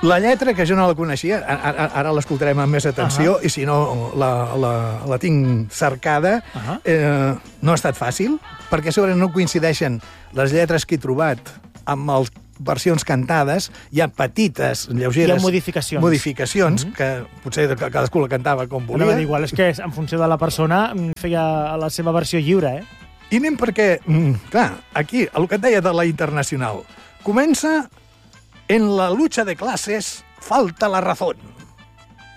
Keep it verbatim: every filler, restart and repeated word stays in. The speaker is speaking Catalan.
La lletra, que jo no la coneixia, ara, ara l'escoltarem amb més atenció, uh -huh. i si no la, la, la tinc cercada, uh -huh. eh, no ha estat fàcil, perquè a sobre no coincideixen les lletres que he trobat amb les versions cantades. Hi ha petites, lleugeres... Hi ha modificacions. Modificacions, uh -huh. que potser cadascú la cantava com volia. Però igual és que en funció de la persona feia la seva versió lliure, eh? I anem perquè, clar, aquí, el que et deia de la internacional, comença en la lucha de clases falta la razón.